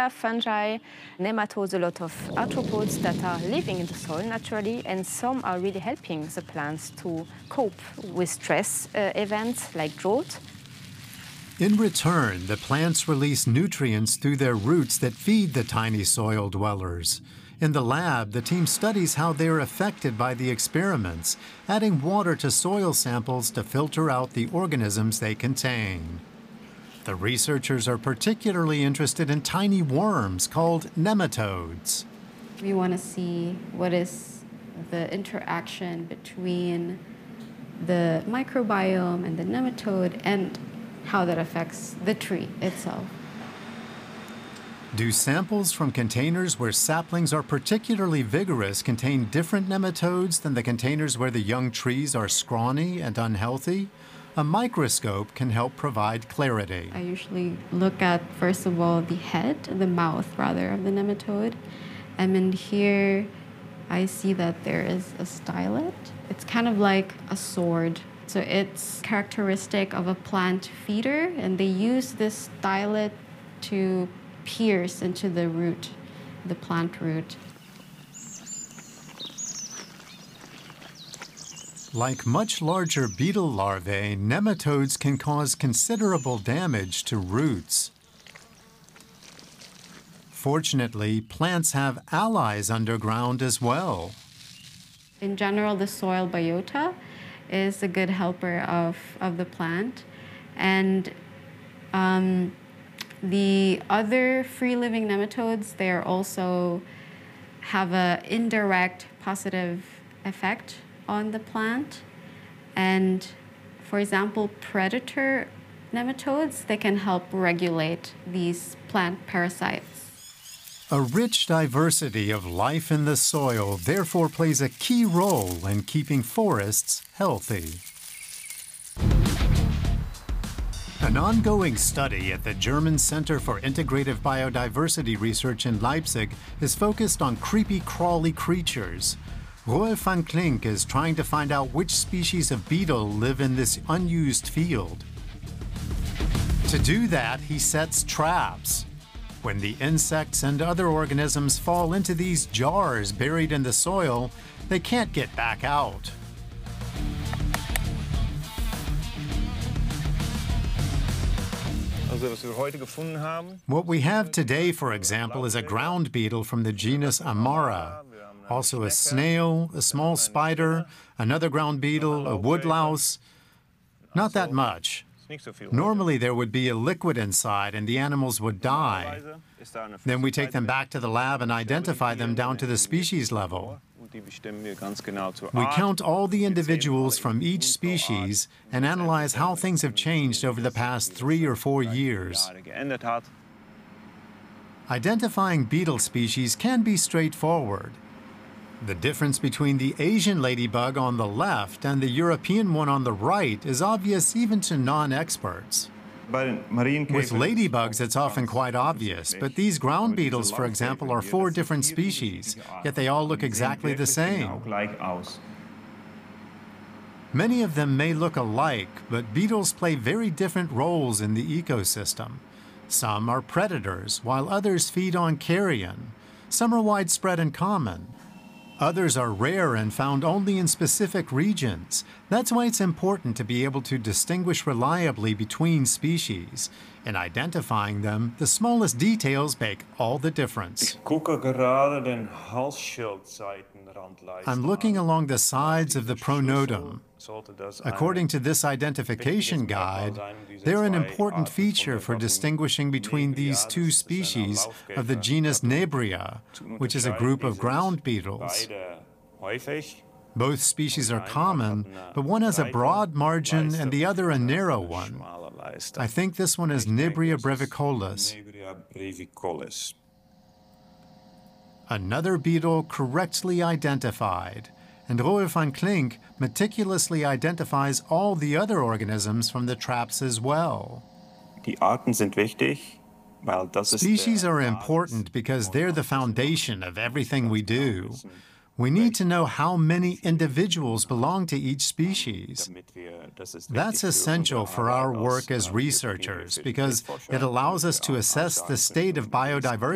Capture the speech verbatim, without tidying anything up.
have fungi, nematodes, a lot of arthropods that are living in the soil naturally, and some are really helping the plants to cope with stress uh, events like drought. In return, the plants release nutrients through their roots that feed the tiny soil dwellers. In the lab, the team studies how they are affected by the experiments, adding water to soil samples to filter out the organisms they contain. The researchers are particularly interested in tiny worms called nematodes. We want to see what is the interaction between the microbiome and the nematode and how that affects the tree itself. Do samples from containers where saplings are particularly vigorous contain different nematodes than the containers where the young trees are scrawny and unhealthy? A microscope can help provide clarity. I usually look at, first of all, the head, the mouth, rather, of the nematode. And in here, I see that there is a stylet. It's kind of like a sword. So it's characteristic of a plant feeder, and they use this stylet to pierce into the root, the plant root. Like much larger beetle larvae, nematodes can cause considerable damage to roots. Fortunately, plants have allies underground as well. In general, the soil biota is a good helper of, of the plant. And um, the other free-living nematodes, they are also have an indirect positive effect on the plant. And for example, predator nematodes, they can help regulate these plant parasites. A rich diversity of life in the soil therefore plays a key role in keeping forests healthy. An ongoing study at the German Center for Integrative Biodiversity Research in Leipzig is focused on creepy, crawly creatures. Roel van Klink is trying to find out which species of beetle live in this unused field. To do that, he sets traps. When the insects and other organisms fall into these jars buried in the soil, they can't get back out. What we have today, for example, is a ground beetle from the genus Amara. Also a snail, a small spider, another ground beetle, a woodlouse. Not that much. Normally there would be a liquid inside and the animals would die. Then we take them back to the lab and identify them down to the species level. We count all the individuals from each species and analyze how things have changed over the past three or four years. Identifying beetle species can be straightforward. The difference between the Asian ladybug on the left and the European one on the right is obvious even to non-experts. With ladybugs, it's often quite obvious, but these ground beetles, for example, are four different species, yet they all look exactly the same. Many of them may look alike, but beetles play very different roles in the ecosystem. Some are predators, while others feed on carrion. Some are widespread and common. Others are rare and found only in specific regions. That's why it's important to be able to distinguish reliably between species. In identifying them, the smallest details make all the difference. I'm looking along the sides of the pronotum. According to this identification guide, they're an important feature for distinguishing between these two species of the genus Nebria, which is a group of ground beetles. Both species are common, but one has a broad margin and the other a narrow one. I think this one is Nebria brevicollis. Another beetle correctly identified. And Roel van Klink meticulously identifies all the other organisms from the traps as well. Species are important because they're the foundation of everything we do. We need to know how many individuals belong to each species. That's essential for our work as researchers because it allows us to assess the state of biodiversity